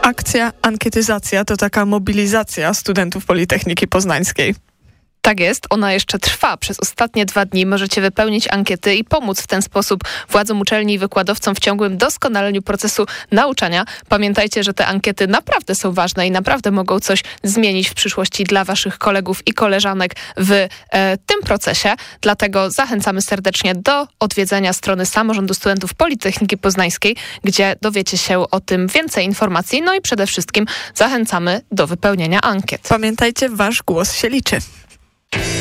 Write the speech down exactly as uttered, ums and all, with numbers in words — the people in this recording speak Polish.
Akcja Ankietyzacja to taka mobilizacja studentów Politechniki Poznańskiej. Tak jest, ona jeszcze trwa. Przez ostatnie dwa dni możecie wypełnić ankiety i pomóc w ten sposób władzom uczelni i wykładowcom w ciągłym doskonaleniu procesu nauczania. Pamiętajcie, że te ankiety naprawdę są ważne i naprawdę mogą coś zmienić w przyszłości dla waszych kolegów i koleżanek w e, tym procesie. Dlatego zachęcamy serdecznie do odwiedzenia strony Samorządu Studentów Politechniki Poznańskiej, gdzie dowiecie się o tym więcej informacji. No i przede wszystkim zachęcamy do wypełnienia ankiet. Pamiętajcie, wasz głos się liczy.